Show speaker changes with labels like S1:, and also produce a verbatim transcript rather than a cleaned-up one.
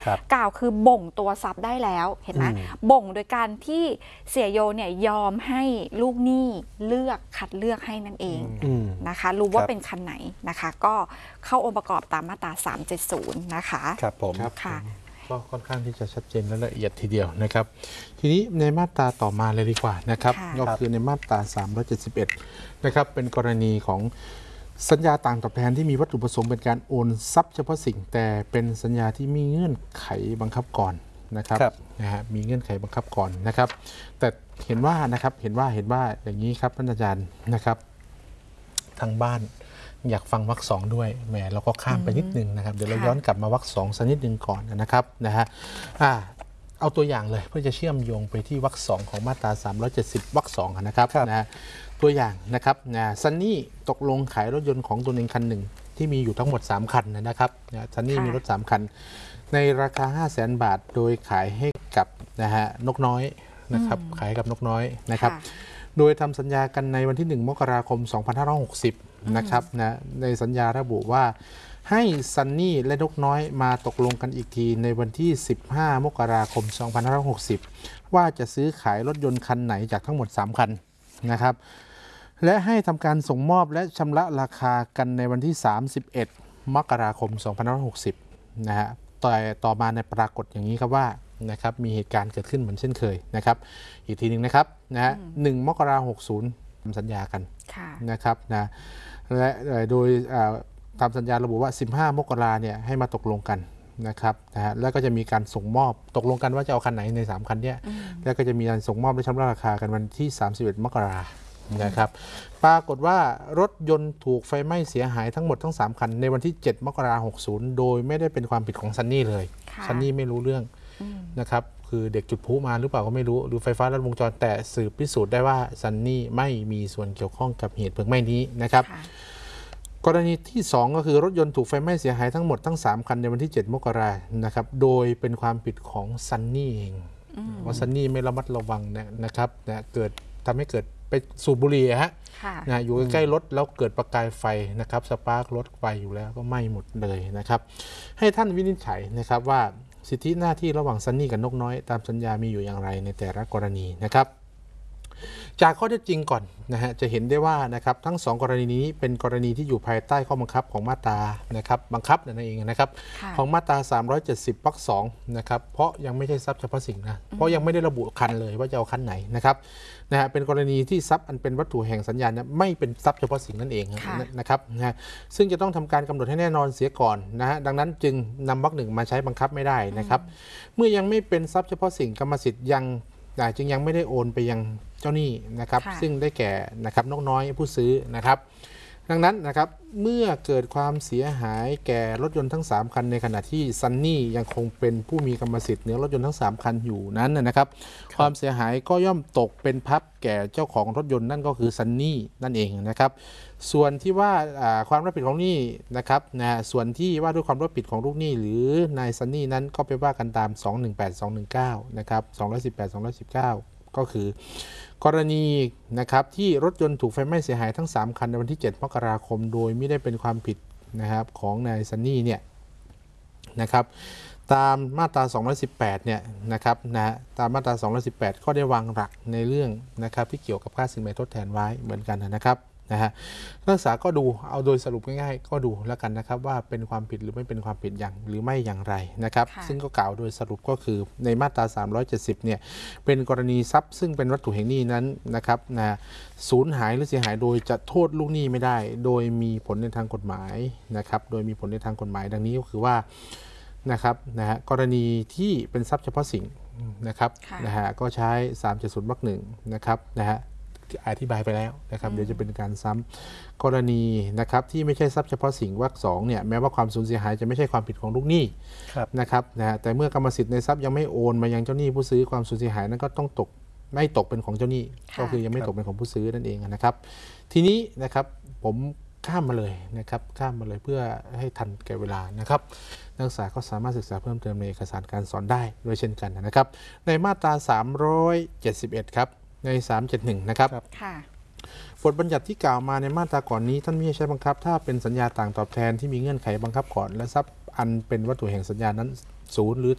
S1: กล่าวคือบ่งตัวทรัพย์ได้แล้วเห็นไหมบ่งโดยการที่เสียโยเนี่ยยอมให้ลูกหนี้เลือกคัดเลือกให้นั่นเองนะคะรู้ว่าเป็นคันไหนนะคะก็เข้าองค์ประกอบตามมาตราสามเจ็ดศูนย์นะคะ
S2: ครับผม
S1: ค่ะ
S3: ก็ค่อนข้างที่จะชัดเจนและละเอียดทีเดียวนะครับทีนี้ในมาตราต่อมาเลยดีกว่านะครับก็คือในมาตราสามร้อยเจ็ดสิบเอ็ดนะครับเป็นกรณีของสัญญาต่างตอบแทนที่มีวัตถุประสงค์เป็นการโอนทรัพย์เฉพาะสิ่งแต่เป็นสัญญาที่มีเงื่อนไขบังคับก่อนนะครับนะฮะมีเงื่อนไขบังคับก่อนนะครับแต่เห็นว่านะครับเห็นว่าเห็นว่าอย่างนี้ครับท่านอาจารย์นะครับทางบ้านอยากฟังวรรคสองด้วยแหมเราก็ข้ามไปนิดนึงนะครับเดี๋ยวเราย้อนกลับมาวรรคสองสักนิดนึงก่อนนะครับนะฮะอ่าเอาตัวอย่างเลยเพื่อจะเชื่อมโยงไปที่วรรคสองของมาตราสามร้อยเจ็ดสิบวรรคสองนะครับนะฮะตัวอย่างนะครับนะซันนี่ตกลงขายรถยนต์ของตัวเองคันหนึ่งที่มีอยู่ทั้งหมดสามคันนะครับนะซันนี่มีรถสามคันในราคา ห้าแสน บาทโดยขายให้กับนะฮะนกน้อยนะครับขายกับนกน้อยนะครับโดยทำสัญญากันในวันที่หนึ่งมกราคมสองพันห้าร้อยหกสิบนะครับนะในสัญญาระบุว่าให้ซันนี่และนกน้อยมาตกลงกันอีกทีในวันที่สิบห้ามกราคมสองพันห้าร้อยหกสิบว่าจะซื้อขายรถยนต์คันไหนจากทั้งหมดสามคันนะครับและให้ทำการส่งมอบและชำระราคากันในวันที่สามสิบเอ็ดมกราคมสองพันห้าร้อยหกสิบนะฮะต่อต่อมาในปรากฏอย่างนี้ครับว่านะครับมีเหตุการณ์เกิดขึ้นเหมือนเช่นเคยนะครับอีกทีหนึ่งนะครับนะฮะหนึ่งมกราคมหกสิบทำสัญญากันนะครับนะและโดยทำสัญญาระบุว่าสิบห้ามกราเนี่ยให้มาตกลงกันนะครับนะฮะแล้วก็จะมีการส่งมอบตกลงกันว่าจะเอาคันไหนในสามคันเนี่ยแล้วก็จะมีการส่งมอบและชำระราคากันวันที่สามสิบเอ็ดมกรานะครับปรากฏว่ารถยนต์ถูกไฟไหม้เสียหายทั้งหมดทั้งสามคันในวันที่เจ็ดมกราคมหกสิบโดยไม่ได้เป็นความผิดของซันนี่เลยซันนี่ไม่รู้เรื่องนะครับคือเด็กจุดพลุมาหรือเปล่าก็ไม่รู้หรือไฟฟ้าลัดวงจรแต่สืบพิสูจน์ได้ว่าซันนี่ไม่มีส่วนเกี่ยวข้องกับเหตุเพลิงไหม้นี้นะครับกรณีที่สองก็คือรถยนต์ถูกไฟไหม้เสียหายทั้งหมดทั้งสามคันในวันที่เจ็ดมกราคมนะครับโดยเป็นความผิดของซันนี่เองว่าซันนี่ไม่ระมัดระวังนะครับนะเกิดทำให้เกิดไปสูบบุหรี่ฮะนะอยู่ใกล้ๆรถแล้วเกิดประกายไฟนะครับสปาร์ครถไฟอยู่แล้วก็ไหม้หมดเลยนะครับให้ท่านวินิจฉัยนะครับว่าสิทธิหน้าที่ระหว่างซันนี่กับนกน้อยตามสัญญามีอยู่อย่างไรในแต่ละกรณีนะครับจากข้อเท็จจริงก่อนนะฮะจะเห็นได้ว่านะครับทั้งสองกรณีนี้เป็นกรณีที่อยู่ภายใต้ข้อบังคับของมาตรานะครับบังคับนั่นเองนะครับของมาตราสามร้อยเจ็ดสิบวรรคสองนะครับเพราะยังไม่ใช่ทรัพย์เฉพาะสิ่งนะเพราะยังไม่ได้ระบุคันเลยว่าจะเอาคันไหนนะครับนะฮะเป็นกรณีที่ทรัพย์อันเป็นวัตถุแห่งสัญญาเนี่ยไม่เป็นทรัพย์เฉพาะสิ่งนั่นเองนะครับนะซึ่งจะต้องทำการกำหนดให้แน่นอนเสียก่อนนะฮะดังนั้นจึงนำวรรคหนึ่งมาใช้บังคับไม่ได้นะครับเมื่อยังไม่เป็นทรัพย์เฉพาะสิ่งกรรมสิทธิ์ยังจึงยังไม่ได้โอนไปยังเจ้าหนี้นะครับซึ่งได้แก่นะครับนกน้อยผู้ซื้อนะครับดังนั้นนะครับเมื่อเกิดความเสียหายแก่รถยนต์ทั้งสามคันในขณะที่ซันนี่ยังคงเป็นผู้มีกรรมสิทธิ์เหนือรถยนต์ทั้งสามคันอยู่นั้นนะครับความเสียหายก็ย่อมตกเป็นพับแก่เจ้าของรถยนต์นั่นก็คือซันนี่นั่นเองนะครับส่วนที่ว่าความรับผิดของหนี้นะครับนะส่วนที่ว่าด้วยความรับผิดของลูกหนี้หรือนายซันนี่นั้นก็ไปว่ากันตามสองหนึ่งแปด สองหนึ่งเก้านะครับสองร้อยสิบแปด สองร้อยสิบเก้าก็คือกรณีนะครับที่รถยนต์ถูกไฟไหม้เสียหายทั้งสามคันในวันที่เจ็ดมกราคมโดยไม่ได้เป็นความผิดนะครับของนายซันนี่เนี่ยนะครับตามมาตราสองร้อยสิบแปดเนี่ยนะครับนะตามมาตราสองร้อยสิบแปดก็ได้วางหลักในเรื่องนะครับที่เกี่ยวกับค่าสินไหมทดแทนไว้เหมือนกันนะครับนะฮะนักศึกษาก็ดูเอาโดยสรุปง่ายๆก็ดูแล้วกันนะครับว่าเป็นความผิดหรือไม่เป็นความผิดอย่างหรือไม่อย่างไรนะครับซึ่งก็กล่าวโดยสรุปก็คือในมาตราสามร้อยเจ็ดสิบเนี่ยเป็นกรณีทรัพย์ซึ่งเป็นวัตถุแห่งหนี้นั้นนะครับนะสูญหายหรือเสียหายโดยจะโทษลูกหนี้ไม่ได้โดยมีผลในทางกฎหมายนะครับโดยมีผลในทางกฎหมายดังนี้ก็คือว่านะครับนะฮะกรณีที่เป็นทรัพย์เฉพาะสิ่งนะครับนะฮะก็ใช้สามเจ็ดศูนย์วรรคหนึ่งนะครับนะฮะอธิบายไปแล้วนะครับเดี๋ยวจะเป็นการซ้ำกรณีนะครับที่ไม่ใช่ทรัพย์เฉพาะสิ่งวรรคสองเนี่ยแม้ว่าความสูญเสียหายจะไม่ใช่ความผิดของลูกหนี้นะครับนะแต่เมื่อกรรมสิทธิ์ในทรัพย์ยังไม่โอนมายังเจ้าหนี้ผู้ซื้อความสูญเสียหายนั้นก็ต้องตกไม่ตกเป็นของเจ้าหนี้ก็คือยังไม่ตกเป็นของผู้ซื้อนั่นเองนะครับทีนี้นะครับผมข้ามมาเลยนะครับข้ามมาเลยเพื่อให้ทันแก่เวลานะครับนักศึกษาก็สามารถศึกษาเพิ่มเติมในเอกสารการสอนได้ด้วยเช่นกันนะครับในมาตราสามร้อยเจ็ดสิบเอ็ดครับในสามร้อยเจ็ดสิบเอ็ดนะครับบทบัญญัติที่กล่าวมาในมาตราก่อนนี้ท่านไม่ใช้บังคับถ้าเป็นสัญญาต่างตอบแทนที่มีเงื่อนไขบังคับก่อนและทรัพย์อันเป็นวัตถุแห่งสัญญานั้นศูนย์หรือ